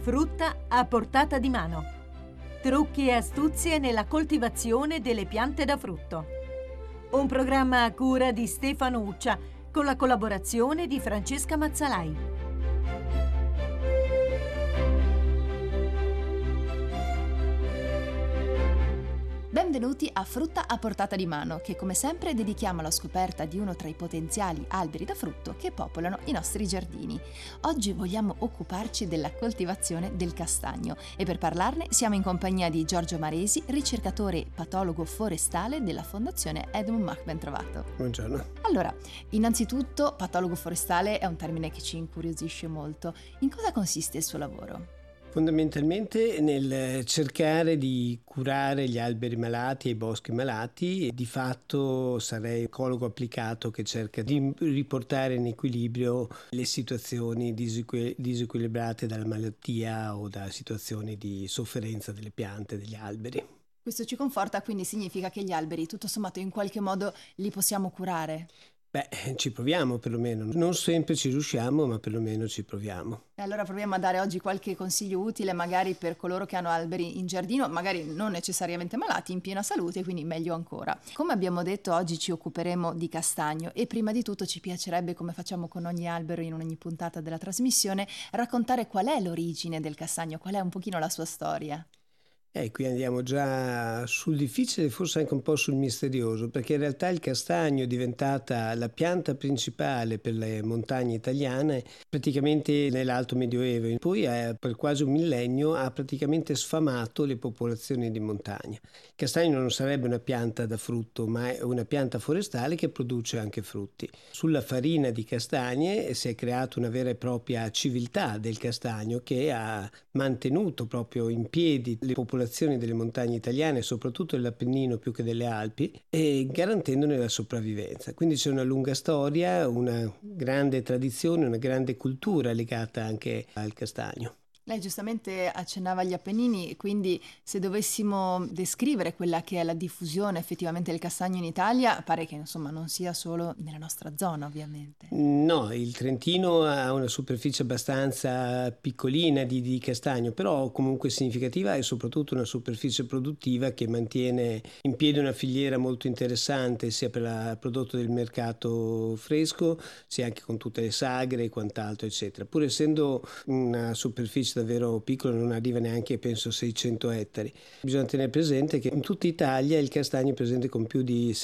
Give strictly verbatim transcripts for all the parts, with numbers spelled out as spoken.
Frutta a portata di mano. Trucchi e astuzie nella coltivazione delle piante da frutto. Un programma a cura di Stefano Uccia con la collaborazione di Francesca Mazzalai. Benvenuti a Frutta a portata di mano, che come sempre dedichiamo alla scoperta di uno tra i potenziali alberi da frutto che popolano i nostri giardini. Oggi vogliamo occuparci della coltivazione del castagno e per parlarne siamo in compagnia di Giorgio Maresi, ricercatore e patologo forestale della Fondazione Edmund Mach. Ben trovato. Buongiorno. Allora, innanzitutto, patologo forestale è un termine che ci incuriosisce molto. In cosa consiste il suo lavoro? Fondamentalmente nel cercare di curare gli alberi malati e i boschi malati, e di fatto sarei ecologo applicato che cerca di riportare in equilibrio le situazioni disequ- disequilibrate dalla malattia o da situazioni di sofferenza delle piante, degli alberi. Questo ci conforta, quindi significa che gli alberi, tutto sommato, in qualche modo li possiamo curare? Beh, ci proviamo perlomeno. Non sempre ci riusciamo, ma perlomeno ci proviamo. E allora proviamo a dare oggi qualche consiglio utile, magari per coloro che hanno alberi in giardino, magari non necessariamente malati, in piena salute, quindi meglio ancora. Come abbiamo detto, oggi ci occuperemo di castagno e prima di tutto ci piacerebbe, come facciamo con ogni albero in ogni puntata della trasmissione, raccontare qual è l'origine del castagno, qual è un pochino la sua storia. E eh, qui andiamo già sul difficile, forse anche un po' sul misterioso, perché in realtà il castagno è diventata la pianta principale per le montagne italiane praticamente nell'Alto Medioevo. Poi eh, per quasi un millennio ha praticamente sfamato le popolazioni di montagna. Il castagno non sarebbe una pianta da frutto, ma è una pianta forestale che produce anche frutti. Sulla farina di castagne si è creata una vera e propria civiltà del castagno che ha mantenuto proprio in piedi le popolazioni delle montagne italiane, soprattutto dell'Appennino più che delle Alpi, e garantendone la sopravvivenza. Quindi c'è una lunga storia, una grande tradizione, una grande cultura legata anche al castagno. Lei giustamente accennava agli Appennini, quindi se dovessimo descrivere quella che è la diffusione effettivamente del castagno in Italia, pare che insomma non sia solo nella nostra zona, ovviamente. No, il Trentino ha una superficie abbastanza piccolina di, di castagno, però comunque significativa e soprattutto una superficie produttiva che mantiene in piedi una filiera molto interessante sia per il prodotto del mercato fresco, sia anche con tutte le sagre e quant'altro, eccetera. Pur essendo una superficie davvero piccolo, non arriva neanche penso seicento ettari. Bisogna tenere presente che in tutta Italia il castagno è presente con più di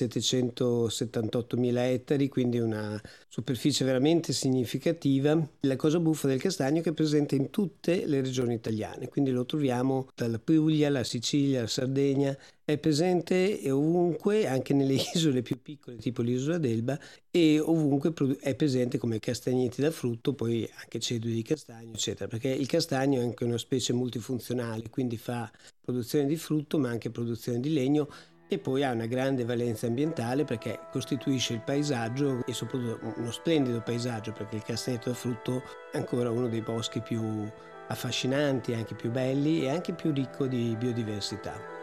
settecentosettantottomila ettari, quindi una superficie veramente significativa. La cosa buffa del castagno è che è presente in tutte le regioni italiane, quindi lo troviamo dalla Puglia, la Sicilia, la Sardegna, è presente ovunque, anche nelle isole più piccole tipo l'isola d'Elba, e ovunque è presente come castagneti da frutto, poi anche cedoli di castagno eccetera, perché il castagno è anche una specie multifunzionale, quindi fa produzione di frutto ma anche produzione di legno e poi ha una grande valenza ambientale perché costituisce il paesaggio e soprattutto uno splendido paesaggio, perché il castagneto da frutto è ancora uno dei boschi più affascinanti, anche più belli e anche più ricco di biodiversità.